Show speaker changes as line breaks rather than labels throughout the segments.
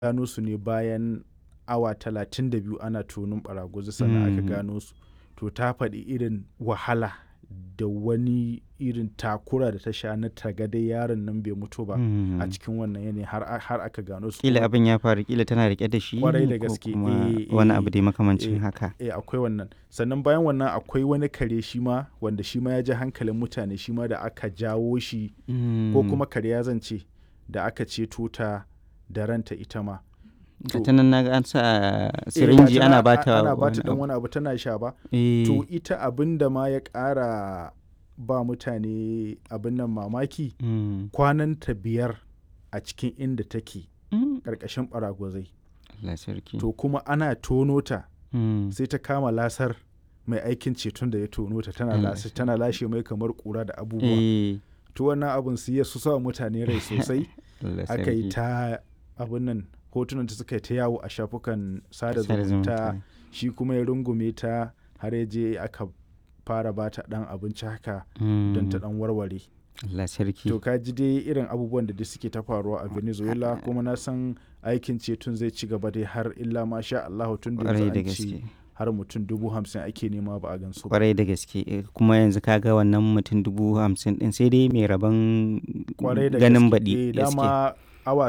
gano su ne bayan awa 32 ana tonin ɓaraguzi sannan aka gano su. To ta faɗi irin wahala da wani irin takura da ta sha na taga dai yaron nan bai mutu ba a cikin wannan yanayi har aka gano su.
Kila abin ya faru, kila tana rike da shi
Kwarai da
ko
gaske.
kuma wani abu dai makamancin haka.
Akwai wannan. Sannan bayan wannan akwai wani kare shi ma wanda shi ma ya ji hankalin mutane shi ma da aka jawo shi ko kuma kare ya zance da aka ceto ta da ranta ita ma.
Ta nan na ga an sa sirinji ana bata
dan wani abu tana sha ba. To ita abin da ma ya ƙara ba mutane abin nan mamaki kwananta 5 a cikin inda take ƙarƙashin ɓaragwazai. To kuma ana tono ta sai ta kama lasar mai aikin ceton da ya tono ta tana lashe mai kamar ƙura da abubuwa. To wannan abin su ya sa mutane rai sosai. Aka yi ta abin nan hotunan ta suka yi ta yawo a shafukan sada zumunta, shi kuma ya rungume ta har ya je aka fara ba ta ɗan abinci haka don ta ɗan warware. To ka ji dai irin abubuwan da suke ta faruwa a Venezuela, kuma na san aikin ceton zai ci gaba dai har illa ma sha Allahu, tun da yanzu an ce har mutum 50,000 ake nema ba a gansu ba.
Kwarai da gaske, kuma yanzu kaga wannan mutum 50,000 din sai dai mai rabon ganin baɗi.
Dama awa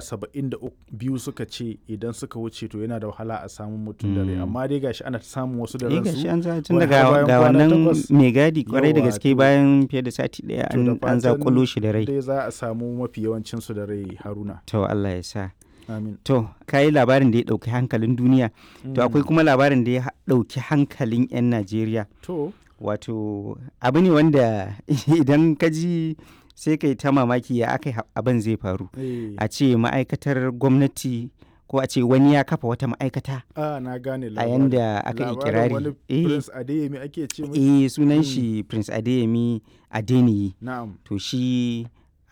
72 suka ce idan suka wuce to yana da wahala a samun mutum da rai, amma dai gashi ana samun wasu da ransu.
Gashi an tun daga ga wannan mai gadi kwarai da gaske bayan fiye da sati daya an zakulo shi da rai.
Dai za a samu mafi yawancin su da rai, Haruna.
To Allah ya sa.
Amin.
To kai labarin da ya dauki hankalin duniya, to akwai kuma labarin da ya dauki hankalin 'yan Najeriya.
To
wato abu ne wanda idan ka ji sai kai ta mamaki ya aka abin zai faru. A ce ma'aikatar gwamnati ko a ce wani ya kafa wata ma'aikata
na gane
a yanda aka yi kirari.
Wani Prince Adeyemi ake ce mai?
Sunan shi Prince Adeyemi Adeniyi.
Na'am.
To shi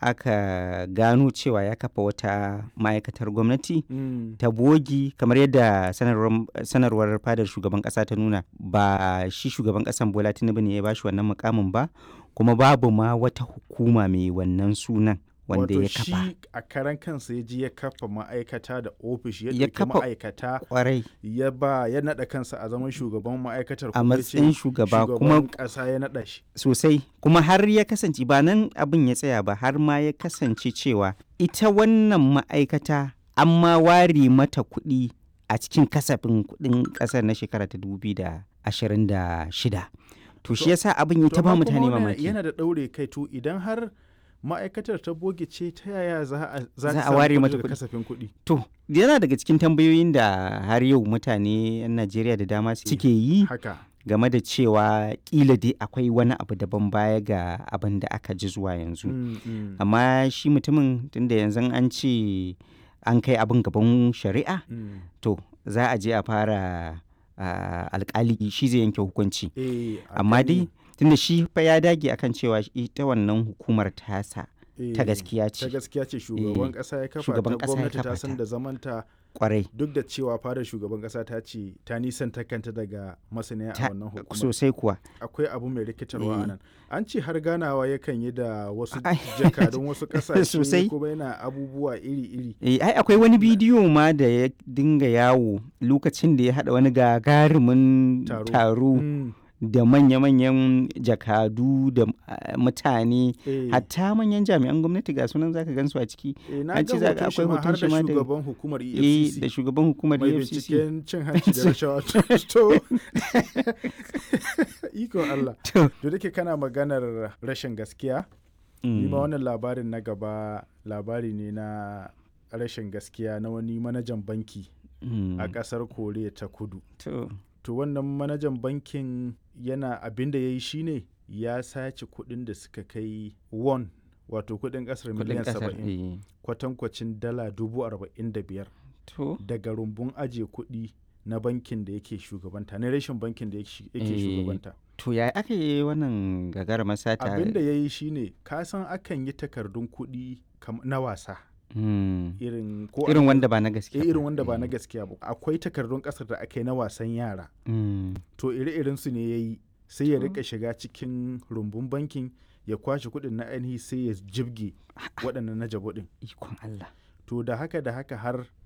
aka gano cewa ya kafa wata ma'aikatar gwamnati ta bogi, kamar yadda sanarwar fadar shugaban kasa ta nuna. Ba shi shugaban kasan Bola Tinubu ne ya bashi wannan mukamin ba, kuma babu ma wata hukuma mai wannan sunan wanda ya kafa.
Wato shi a karan kansa ya ji ya kafa ma'aikata da ofishi, ya ɗauki ma'aikata
kwarai,
ya naɗa kansa a zaman shugaban ma'aikatar,
a matsayin shugaba, kuma
ƙasa ya naɗa shi
sosai. Kuma har ya kasance ba nan abin ya tsaya ba, har ma ya kasance cewa ita wannan ma'aikata an ma ware mata kuɗi a cikin kasafin kuɗin ƙasar na shekara ta 2026. To shi yasa abin ya ta ba mutane mamaki.
Yana da ɗaure kai, to idan har ma'aikatar ta boge ce, ta yaya za
a ware mata
kasafin kuɗi?
To yana daga cikin tambayoyin da har yau mutane 'yan Najeriya da dama suke yi game da cewa kila dai akwai wani abu daban baya ga abin da aka ji zuwa yanzu. Amma shi mutumin, tunda yanzu an ce an kai abin gaban shari'a, to za a je a fara alkali shi zai yanke hukunci. Amma dai tunda shi fa ya dage akan cewa ita wannan hukumar tasa ta gaskiya ce.
Ta gaskiya ce, shugaban kasa ya kafa ta, gwamnati ta san da zamanta
kwarai.
Duk da cewa fadar shugaban kasa ta ce ta nisanta kanta daga masaniya a wannan hukumar.
Sosai kuwa.
Akwai abu mai rikitarwa a nan. An ce har ganawa yakan yi da wasu jakadun wasu kasashe kuma yana abubuwa iri-iri.
Ai akwai wani bidiyo ma da ya dinga yawo lokacin da ya haɗa wani gagarumin taro da manya-manyan jakadu da mutane, hatta manyan jami'an gwamnati ga sunan zaka gansu a ciki.
An ce akwai hoton shi ma da shugaban hukumar EFCC.
Da shugaban hukumar EFCC.
Mai binciken cin hanci da rashawa. Iko Allah. To dake kana maganar rashin gaskiya, ni ma wannan labarin na gaba labari ne na rashin gaskiya na wani manajan banki a ƙasar Koriya ta Kudu. To wannan manajan bankin yana abin da ya yi shine ya sace kuɗin da suka kai won, wato kuɗin ƙasar miliyan 70, kwatankwacin dala 45,000 daga rumbun ajiye kuɗi na bankin da yake shugabanta, na rashin bankin da yake shugabanta.
To ya aka yi wannan gagarumar sata?
Abin da ya yi shine, ka san akan yi takardun kuɗi na wasa. Irin
wanda ba na gaskiya
irin wanda ba na gaskiya ba. Akwai takardun kasar da aka yi na wasan yara. To ire-iren su ne yayi, sai ya rika shiga cikin rumbun bankin ya kwashe kuɗin na ainihi sai ya jibge waɗannan na jabo din.
Ikon Allah.
To da haka har